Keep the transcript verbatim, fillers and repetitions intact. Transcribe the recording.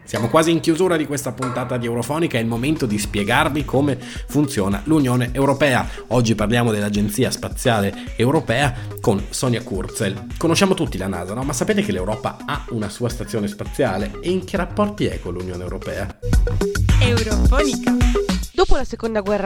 Siamo quasi in chiusura di questa puntata di Eurofonica, è il momento di spiegarvi come funziona l'Unione Europea. Oggi parliamo dell'Agenzia Spaziale Europea con Sonia Kurzel. Conosciamo tutti la NASA, no? Ma sapete che l'Europa ha una sua stazione spaziale? E in che rapporti è con l'Unione Europea? Eurofonica. Dopo la seconda guerra